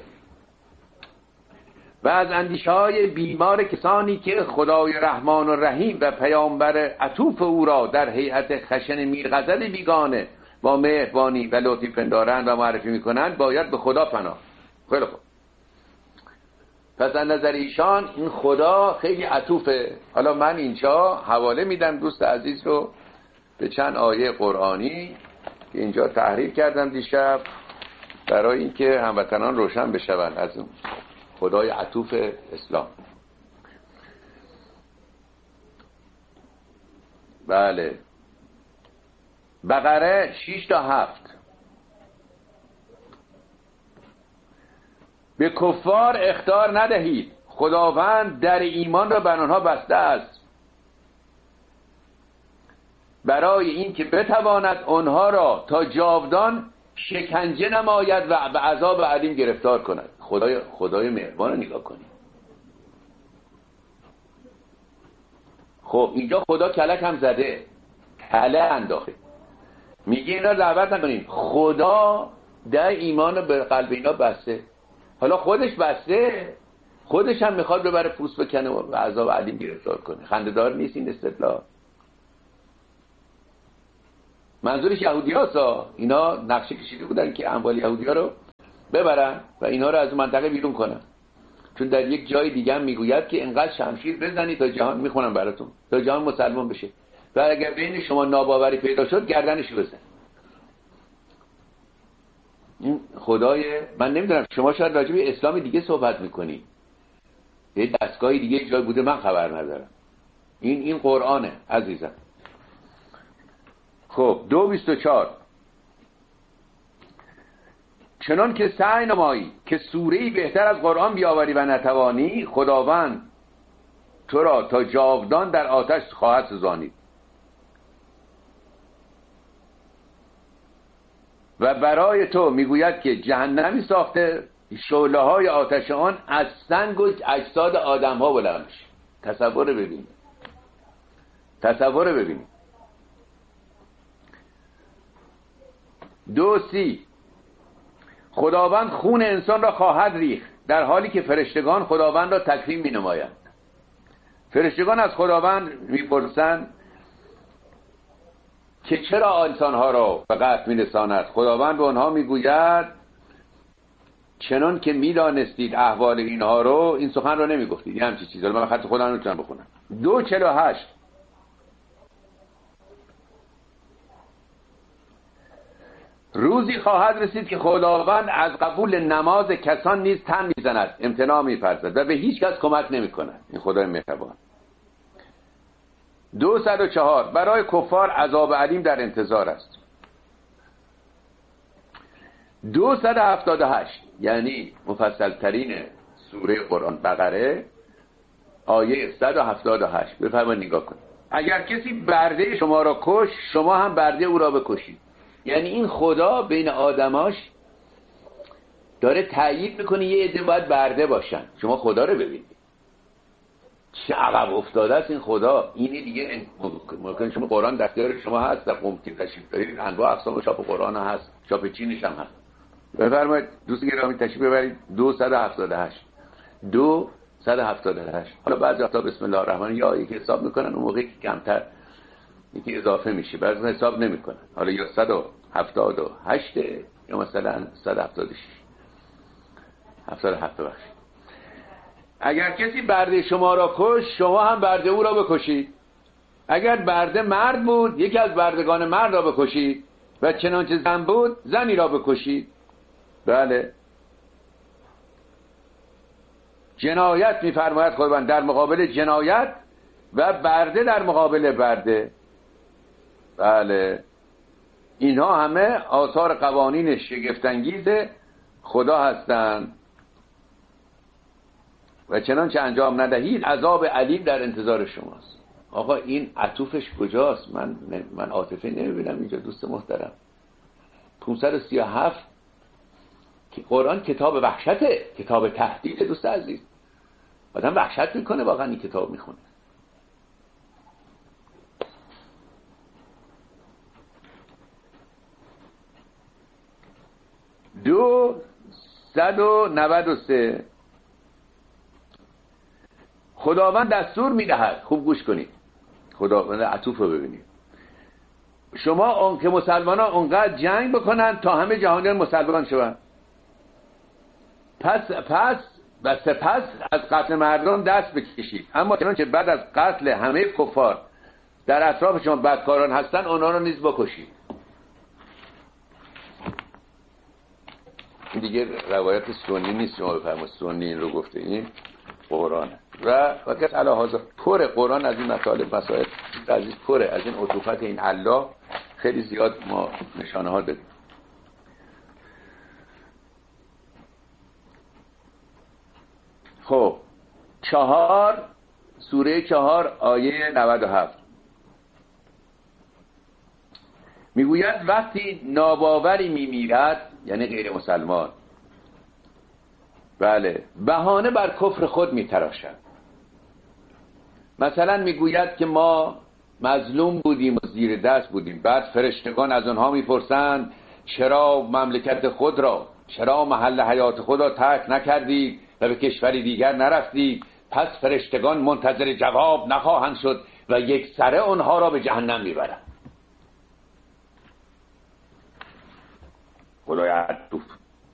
و از اندیشه‌های بیمار کسانی که خدای رحمان و رحیم و پیامبر عطوف او را در هیئت خشن میرغزل بیگانه با مهربانی و لطفی پندارند و معرفی میکنند، باید به خدا پناه. خیلی خوب، پس از نظر ایشان این خدا خیلی عطوفه. حالا من اینجا حواله میدم دوست عزیز رو به چند آیه قرآنی که اینجا تحریر کردم دیشب برای اینکه هموطنان روشن بشوند از اون خدای عطوف اسلام. بله، بقره 6 تا 7. به کفار اخطار ندهید، خداوند در ایمان را بر آنها بسته است برای اینکه بتواند آنها را تا جاودان شکنجه نماید و به عذاب علیم گرفتار کند. خدای مهربان رو نگاه کنید. خب اینجا خدا کلک هم زده، تله انداخته، میگه اینا دعوت نکنید. خدا در ایمان به قلب اینا بسته. حالا خودش بسته، خودش هم میخواد ببره پوست بکنه و به عذاب علیم گرفتار کنه. خنده‌دار نیست این استدلال. منظورش یهودی‌هاست. اینا نقشه کشیده بودن که اموال یهودی‌ها رو ببرن و اینا رو از منطقه بیرون کنن، چون در یک جای دیگه هم میگوید که انقدر شمشیر بزنید تا جهان، میخونم براتون، تا جهان مسلمان بشه و اگر بین شما ناباوری پیدا شد گردنش بزن. این خدای، من نمیدونم شما شاید راجع به اسلام دیگه صحبت میکنی، یه دستگاهی دیگه جای بوده من خبر ندارم. این قرآنه عزیزم. خب 2:24 چنان که سعی نمایی که سوره‌ای بهتر از قرآن بیاوری و نتوانی، خداوند تو را تا جاودان در آتش خواهد سوزانید و برای تو میگوید که جهنمی ساخته شعله‌های آتش آن از سنگ و اجساد آدم‌ها بلند میشه. تصور ببینید. 2:30 خداوند خون انسان را خواهد ریخت در حالی که فرشتگان خداوند را تکریم می‌نمایند. فرشتگان از خداوند می‌پرسند که چرا انسان‌ها را به قتل می‌رساند. خداوند به آنها می‌گوید چنان که می‌دانستید احوال اینها رو، این سخن رو نمی‌گفتید. یه همچین چیزی رو من خط خودم نمی‌تونم بخونم. 2:48 روزی خواهد رسید که خداوند از قبول نماز کسان نیز تن میزند، امتناع می‌ورزد و به هیچ کس کمک نمی‌کند. این خدای مهربان. 204 برای کفار عذاب علیم در انتظار است. 278 یعنی مفصل ترین سوره قرآن بقره، آیه 178 بفرمایید نگاه کنید. اگر کسی برده شما را کش، شما هم برده او را بکشید. یعنی این خدا بین آدماش داره تأیید میکنه یه عده باید برده باشن. شما خدا رو ببینید چه عقب افتاده است این خدا. اینی دیگه ممکن شما قرآن دستیار شما هست، در قم تشریف دارید، انواع اقسام چاپ قرآن هست، چاپ چینش هم هست. بفرمایید دوست گرامی تشریف ببرید. 278 حالا بعضی وقتا بسم الله الرحمن یا یکی حساب میکنن، اون موقعی که کمتر یکی اضافه میشه، بعضی حساب نمیکنن. حالا یا 178 یا مثلا 176 77 بخش. اگر کسی برده شما را کش، شما هم برده او را بکشید. اگر برده مرد بود، یکی از بردگان مرد را بکشید و چنانچه زن بود، زنی را بکشید. بله، جنایت میفرماید خداوند در مقابل جنایت و برده در مقابل برده. بله، اینها همه آثار قوانین شگفت‌انگیز خدا هستند و چنانچه انجام ندهید عذاب علیم در انتظار شماست. آقا این عطوفش کجاست؟ من عاطفه نمیبینم اینجا دوست محترم. 537 که قرآن کتاب وحشته، کتاب تهدید دوست عزیز. آدم وحشت میکنه واقعا این کتاب میخونه. دو 193 خداوند دستور میدهد. خوب گوش کنید، خداوند عطوف رو ببینید. شما اون که مسلمان ها اونقدر جنگ بکنن تا همه جهانیان مسلمان شوند، سپس از قتل مردم دست بکشید، اما چنانچه بعد از قتل همه کفار در اطراف شما بدکاران هستن، اونا رو نیز بکشید. این دیگه روایت سنی نیست، شما بفرمایید سنی این رو گفته، این قرآن و فقط علاوه پر قرآن از این مطالب مسائل عزیز، پره از این عطوفت این الله خیلی زیاد ما نشانه ها داریم. خب سوره 4 آیه 97 میگوید وقتی ناباوری میمیرد، یعنی غیر مسلمان، بله، بهانه بر کفر خود میتراشد. مثلا میگوید که ما مظلوم بودیم و زیر دست بودیم، بعد فرشتگان از آنها میپرسند چرا مملکت خود را، چرا محل حیات خود را ترک نکردید و به کشوری دیگر نرفتید، پس فرشتگان منتظر جواب نخواهند شد و یک سره آنها را به جهنم میبرند. خدایا